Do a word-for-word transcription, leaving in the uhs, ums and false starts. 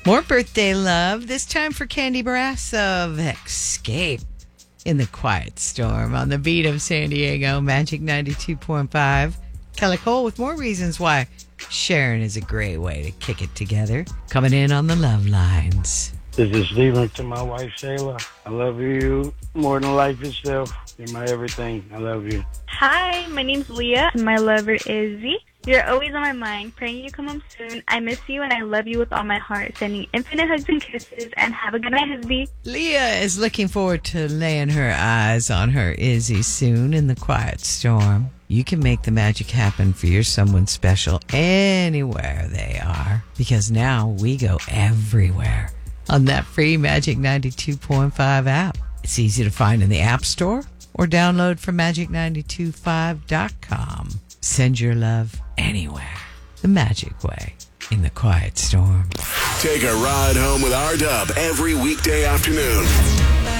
More birthday love, this time for Candy Brass of Escape in the Quiet Storm on the beat of San Diego, Magic ninety-two point five. Kelly Cole with more reasons why Sharon is a great way to kick it together. Coming in on the love lines. This is Stephen to my wife, Shayla. I love you more than life itself. You're my everything. I love you. Hi, my name's Leah. My lover, Izzy. You're always on my mind. Praying you come home soon. I miss you and I love you with all my heart. Sending infinite hugs and kisses and have a good night, Izzy. Leah is looking forward to laying her eyes on her Izzy soon in the Quiet Storm. You can make the magic happen for your someone special anywhere they are, because now we go everywhere on that free Magic ninety-two point five app. It's easy to find in the App Store or download from magic nine two five dot com. Send your love anywhere, the magic way, in the Quiet Storm. Take a ride home with R-Dub every weekday afternoon.